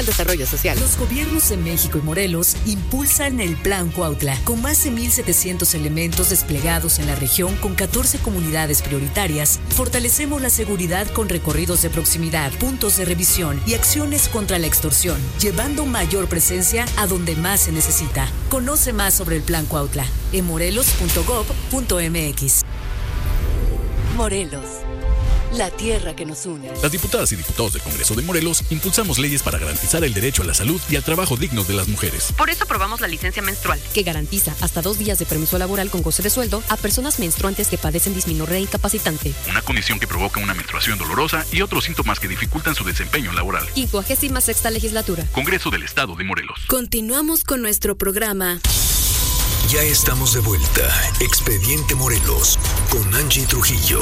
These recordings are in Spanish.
El desarrollo social. Los gobiernos de México y Morelos impulsan el Plan Cuautla, con más de 1,700 elementos desplegados en la región con 14 comunidades prioritarias. Fortalecemos la seguridad con recorridos de proximidad, puntos de revisión y acciones contra la extorsión, llevando mayor presencia a donde más se necesita. Conoce más sobre el Plan Cuautla en morelos.gov.mx. Morelos, la tierra que nos une. Las diputadas y diputados del Congreso de Morelos impulsamos leyes para garantizar el derecho a la salud y al trabajo digno de las mujeres. Por eso aprobamos la licencia menstrual, que garantiza hasta 2 días de permiso laboral con goce de sueldo a personas menstruantes que padecen dismenorrea incapacitante. Una condición que provoca una menstruación dolorosa y otros síntomas que dificultan su desempeño laboral. 56ª legislatura. Congreso del Estado de Morelos. Continuamos con nuestro programa. Ya estamos de vuelta. Expediente Morelos con Angie Trujillo.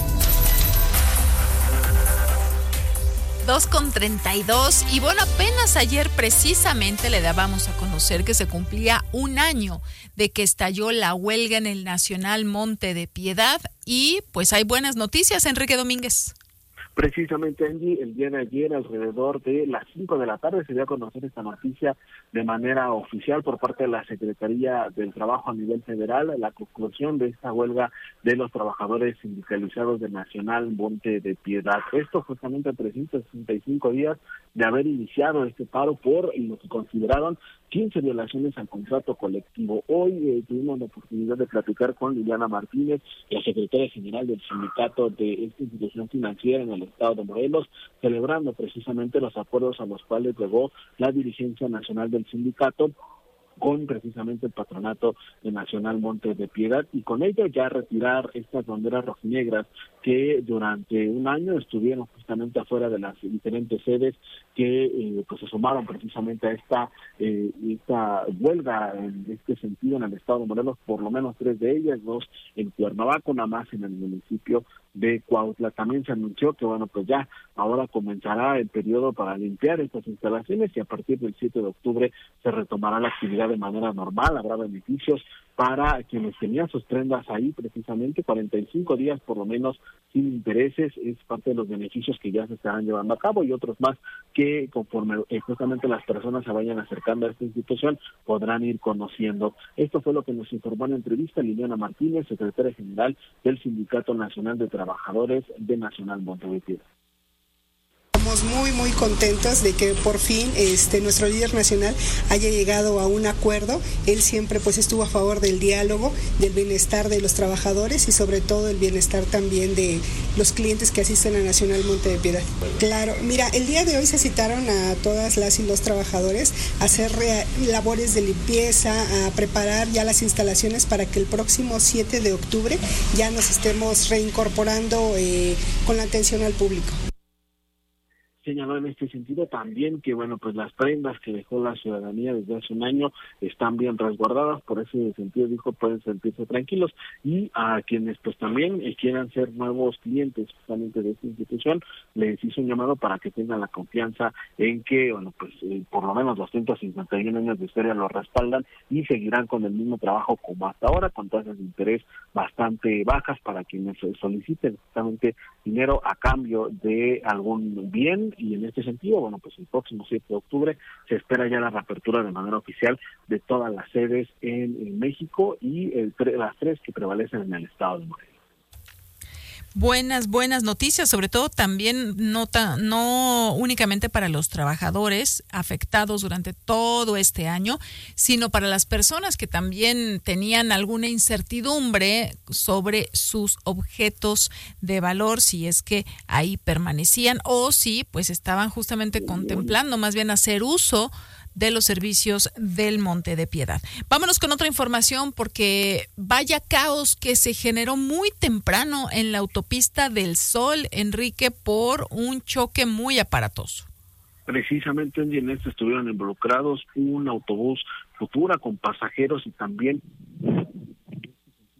2:32 y bueno, apenas ayer precisamente le dábamos a conocer que se cumplía 1 año de que estalló la huelga en el Nacional Monte de Piedad y pues hay buenas noticias, Enrique Domínguez. Precisamente, Angie, el día de ayer, alrededor de las 5 de la tarde, se dio a conocer esta noticia de manera oficial por parte de la Secretaría del Trabajo a nivel federal, la conclusión de esta huelga de los trabajadores sindicalizados del Nacional Monte de Piedad. Esto justamente a 365 días de haber iniciado este paro por lo que consideraron 15 violaciones al contrato colectivo. Hoy tuvimos la oportunidad de platicar con Liliana Martínez, la secretaria general del sindicato de esta institución financiera en el estado de Morelos, celebrando precisamente los acuerdos a los cuales llegó la dirigencia nacional del sindicato con precisamente el patronato de Nacional Monte de Piedad y con ello ya retirar estas banderas rojinegras que durante 1 año estuvieron justamente afuera de las diferentes sedes que pues se sumaron precisamente a esta huelga en este sentido en el estado de Morelos, por lo menos 3 de ellas, 2 en Cuernavaca, una más en el municipio de Cuautla. También se anunció que bueno, pues ya ahora comenzará el periodo para limpiar estas instalaciones y a partir del 7 de octubre se retomará la actividad de manera normal. Habrá beneficios para quienes tenían sus prendas ahí precisamente, 45 días por lo menos sin intereses, es parte de los beneficios que ya se estarán llevando a cabo y otros más que conforme justamente las personas se vayan acercando a esta institución podrán ir conociendo. Esto fue lo que nos informó en la entrevista Liliana Martínez, secretaria general del Sindicato Nacional de Trabajadores de Nacional Monte de Piedad. Estamos muy contentos de que por fin nuestro líder nacional haya llegado a un acuerdo. Él siempre pues estuvo a favor del diálogo, del bienestar de los trabajadores y sobre todo el bienestar también de los clientes que asisten a Nacional Monte de Piedad. Claro, mira, el día de hoy se citaron a todas las y los trabajadores a hacer labores de limpieza, a preparar ya las instalaciones para que el próximo 7 de octubre ya nos estemos reincorporando con la atención al público. Señaló en este sentido también que bueno, pues las prendas que dejó la ciudadanía desde hace 1 año están bien resguardadas, por ese sentido dijo pueden sentirse tranquilos y a quienes pues también quieran ser nuevos clientes justamente de esta institución les hizo un llamado para que tengan la confianza en que bueno pues por lo menos 251 años de historia lo respaldan y seguirán con el mismo trabajo como hasta ahora, con tasas de interés bastante bajas para quienes soliciten justamente dinero a cambio de algún bien. Y en este sentido, bueno, pues el próximo 7 de octubre se espera ya la reapertura de manera oficial de todas las sedes en México y las 3 que prevalecen en el estado de Morelos. Buenas noticias, sobre todo también no únicamente para los trabajadores afectados durante todo este año, sino para las personas que también tenían alguna incertidumbre sobre sus objetos de valor, si es que ahí permanecían o si pues estaban justamente contemplando más bien hacer uso de los servicios del Monte de Piedad. Vámonos con otra información porque vaya caos que se generó muy temprano en la autopista del Sol, Enrique, por un choque muy aparatoso. Precisamente en esto estuvieron involucrados un autobús Futura con pasajeros y también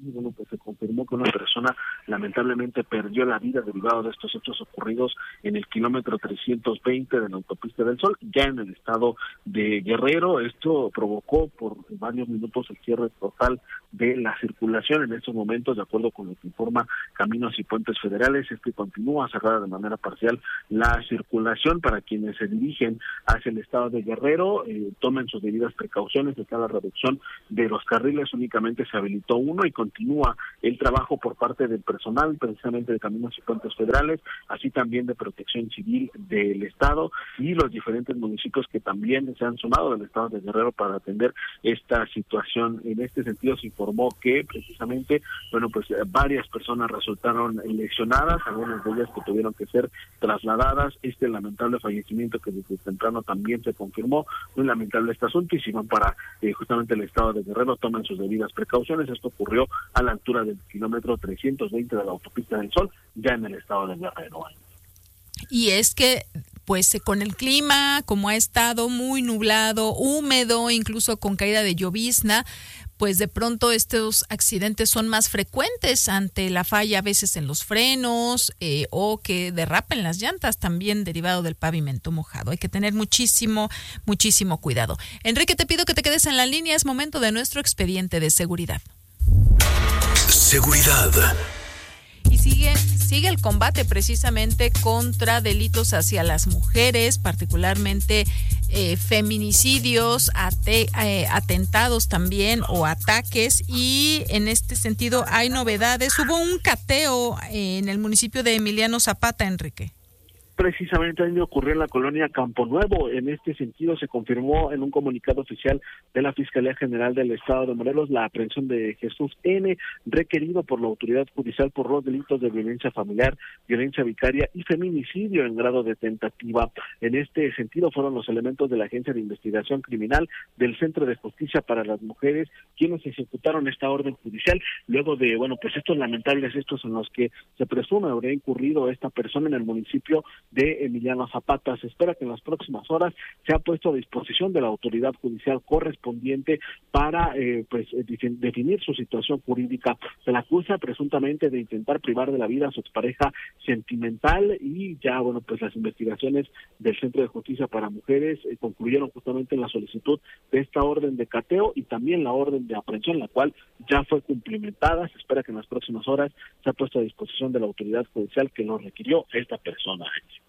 bueno, pues se confirmó que una persona lamentablemente perdió la vida derivado de estos hechos ocurridos en el kilómetro 320 de la autopista del Sol, ya en el estado de Guerrero. Esto provocó por varios minutos el cierre total de la circulación en estos momentos, de acuerdo con lo que informa Caminos y Puentes Federales. Continúa cerrada de manera parcial la circulación para quienes se dirigen hacia el estado de Guerrero. Tomen sus debidas precauciones. Está la reducción de los carriles, únicamente se habilitó uno y continúa el trabajo por parte del personal precisamente de Caminos y Puentes Federales, así también de Protección Civil del estado y los diferentes municipios que también se han sumado del estado de Guerrero para atender esta situación. En este sentido se informó que precisamente, bueno, pues varias personas resultaron lesionadas, algunas de ellas que tuvieron que ser trasladadas. Este lamentable fallecimiento que desde temprano también se confirmó, muy lamentable este asunto, y si van para justamente el estado de Guerrero, tomen sus debidas precauciones. Esto ocurrió a la altura del kilómetro 320 de la autopista del Sol, ya en el estado de Guerrero. Y es que pues con el clima, como ha estado muy nublado, húmedo, incluso con caída de llovizna, pues de pronto estos accidentes son más frecuentes ante la falla a veces en los frenos o que derrapen las llantas, también derivado del pavimento mojado. Hay que tener muchísimo cuidado. Enrique, te pido que te quedes en la línea, es momento de nuestro expediente de seguridad. Seguridad. Y sigue el combate precisamente contra delitos hacia las mujeres, particularmente feminicidios, atentados también o ataques, y en este sentido hay novedades. Hubo un cateo en el municipio de Emiliano Zapata, Enrique. Precisamente ocurrió en la colonia Campo Nuevo. En este sentido se confirmó en un comunicado oficial de la Fiscalía General del Estado de Morelos la aprehensión de Jesús N., requerido por la autoridad judicial por los delitos de violencia familiar, violencia vicaria y feminicidio en grado de tentativa. En este sentido fueron los elementos de la Agencia de Investigación Criminal del Centro de Justicia para las Mujeres quienes ejecutaron esta orden judicial luego de, bueno, pues estos lamentables hechos en los que se presume habría incurrido esta persona en el municipio de Emiliano Zapata. Se espera que en las próximas horas sea puesto a disposición de la autoridad judicial correspondiente para definir su situación jurídica. Se la acusa presuntamente de intentar privar de la vida a su expareja sentimental y ya, bueno, pues las investigaciones del Centro de Justicia para Mujeres concluyeron justamente en la solicitud de esta orden de cateo y también la orden de aprehensión, la cual ya fue cumplimentada. Se espera que en las próximas horas sea puesto a disposición de la autoridad judicial que lo requirió esta persona.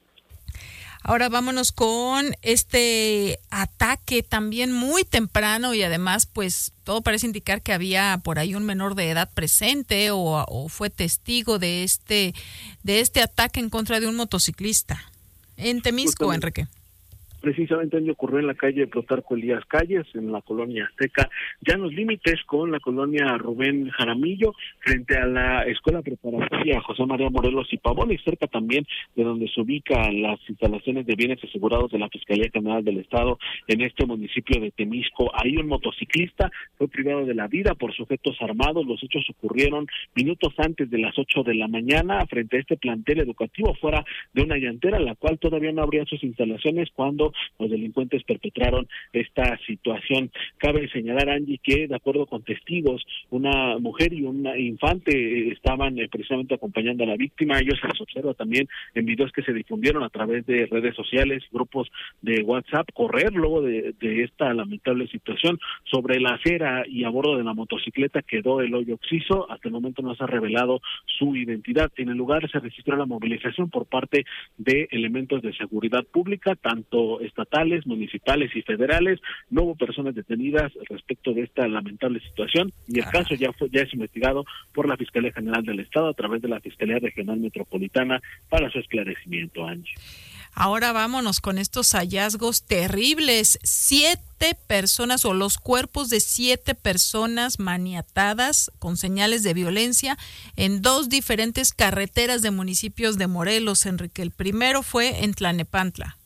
Ahora vámonos con este ataque también muy temprano y además pues todo parece indicar que había por ahí un menor de edad presente o fue testigo de este ataque en contra de un motociclista en Temisco, Enrique. Precisamente ocurrió en la calle Plutarco Elías Calles, en la colonia Azteca, ya en los límites con la colonia Rubén Jaramillo, frente a la Escuela Preparatoria José María Morelos y Pavón, y cerca también de donde se ubican las instalaciones de bienes asegurados de la Fiscalía General del Estado en este municipio de Temisco. Ahí un motociclista fue privado de la vida por sujetos armados. Los hechos ocurrieron minutos antes de las 8 de la mañana frente a este plantel educativo fuera de una llantera, la cual todavía no abría sus instalaciones cuando los delincuentes perpetraron esta situación. Cabe señalar, Angie, que de acuerdo con testigos, una mujer y un infante estaban precisamente acompañando a la víctima. Ellos se les observa también en videos que se difundieron a través de redes sociales, grupos de WhatsApp, correr luego de esta lamentable situación. Sobre la acera y a bordo de la motocicleta quedó el hoyo occiso. Hasta el momento no se ha revelado su identidad. En el lugar se registró la movilización por parte de elementos de seguridad pública, tanto estatales, municipales y federales. No hubo personas detenidas respecto de esta lamentable situación y el caso ya es investigado por la Fiscalía General del Estado a través de la Fiscalía Regional Metropolitana para su esclarecimiento, Angie. Ahora vámonos con estos hallazgos terribles. 7 personas o los cuerpos de 7 personas maniatadas con señales de violencia en 2 diferentes carreteras de municipios de Morelos, Enrique. El primero fue en Tlanepantla.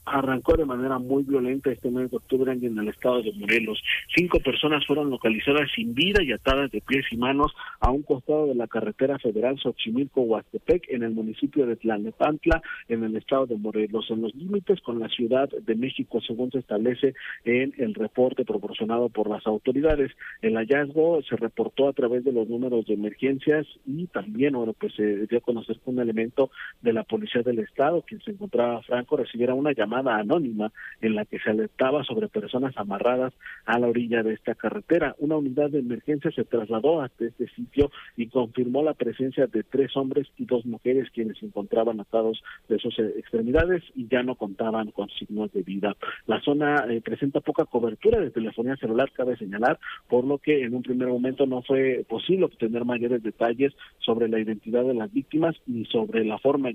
arrancó de manera muy violenta este mes de octubre en el estado de Morelos. 5 personas fueron localizadas sin vida y atadas de pies y manos a un costado de la carretera federal Xochimilco-Huastepec en el municipio de Tlalnepantla, en el estado de Morelos, en los límites con la Ciudad de México, según se establece en el reporte proporcionado por las autoridades. El hallazgo se reportó a través de los números de emergencias y también, se dio a conocer que un elemento de la Policía del Estado, quien se encontraba franco, recibiera una llamada anónima en la que se alertaba sobre personas amarradas a la orilla de esta carretera. Una unidad de emergencia se trasladó hasta este sitio y confirmó la presencia de 3 hombres y 2 mujeres quienes se encontraban atados de sus extremidades y ya no contaban con signos de vida. La zona presenta poca cobertura de telefonía celular, cabe señalar, por lo que en un primer momento no fue posible obtener mayores detalles sobre la identidad de las víctimas ni sobre la forma